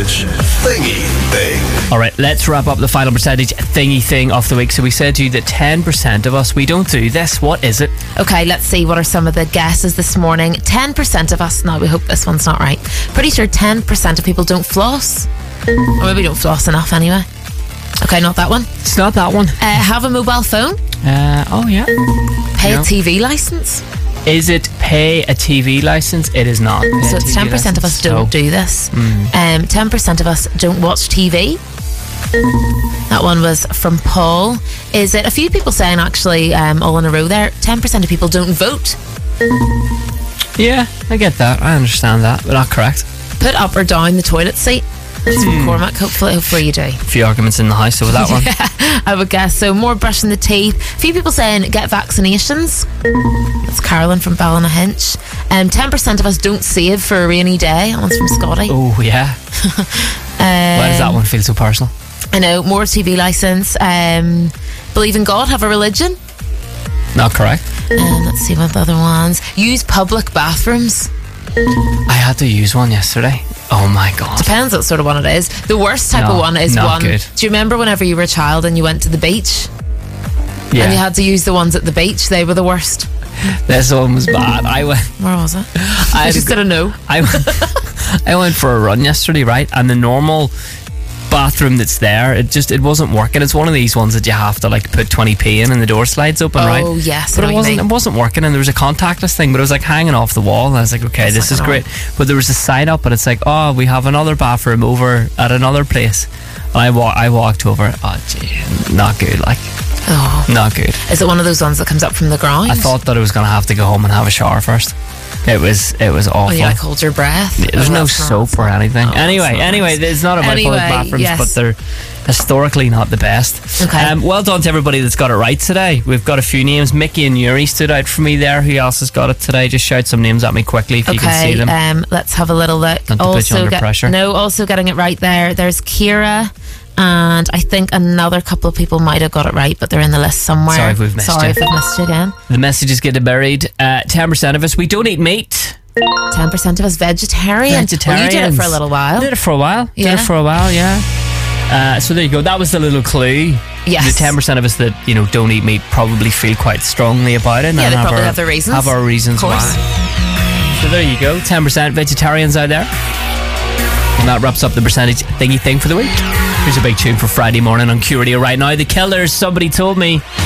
Thingy thing. Alright, let's wrap up the final percentage thingy thing of the week. So we said to you that 10% of us, we don't do this. What is it? Okay, let's see. What are some of the guesses this morning? 10% of us, no, we hope this one's not right. Pretty sure 10% of people don't floss. Or maybe don't floss enough anyway. Okay, not that one. It's not that one. Have a mobile phone. Oh yeah. Pay a TV licence. Is it pay a TV licence? It is not. So it's 10% of us don't do this. 10% of us don't watch TV. That one was from Paul. Is it a few people saying actually all in a row there? 10% of people don't vote. Yeah, I get that. I understand that, but not correct. Put up or down the toilet seat. That's from Cormac. Hopefully you do. A few arguments in the house so with that one. Yeah, I would guess so. More brushing the teeth. A few people saying get vaccinations. That's Carolyn from Ballynahinch. 10% of us don't save for a rainy day. That one's from Scotty. Oh yeah. Why does that one feel so personal? I know. More TV licence. Believe in God. Have a religion. Not correct. Let's see what the other ones. Use public bathrooms. I had to use one yesterday. Oh my god. Depends what sort of one it is. The worst type of one is one. Good. Do you remember whenever you were a child and you went to the beach? Yeah. And you had to use the ones at the beach? They were the worst. This one was bad. Where was it? I just didn't know. I went for a run yesterday, right? And the normal bathroom that's there, it wasn't working. It's one of these ones that you have to like put 20p in and the door slides open, right? Oh yes. But it wasn't working, and there was a contactless thing, but it was like hanging off the wall, and I was like, okay, this is great. But there was a sign up and it's like, oh, we have another bathroom over at another place. And I walked over. Oh gee, not good. Like, oh, not good. Is it one of those ones that comes up from the ground? I thought that I was going to have to go home and have a shower first. It was awful. Oh, you like hold your breath? There's no soap or anything. Anyway, it's not about public bathrooms, yes. but they're historically not the best. Okay. Well done to everybody that's got it right today. We've got a few names. Mickey and Yuri stood out for me there. Who else has got it today? Just shout some names at me quickly if you can see them. Let's have a little look. Not to put you under pressure. No, also getting it right there. There's Kira. And I think another couple of people might have got it right, but they're in the list somewhere. Sorry if we've missed you. If we've missed you again. The message is getting buried. 10% of us, we don't eat meat. 10% of us vegetarian. Well, you did it for a little while. Did it for a while. Yeah. So there you go. That was the little clue. Yes. The 10% of us that don't eat meat probably feel quite strongly about it. Yeah, they probably have their reasons. Have our reasons why. So there you go. 10% vegetarians out there. And that wraps up the percentage thingy thing for the week. Here's a big tune for Friday morning on Q Radio right now. The Killers, Somebody Told Me.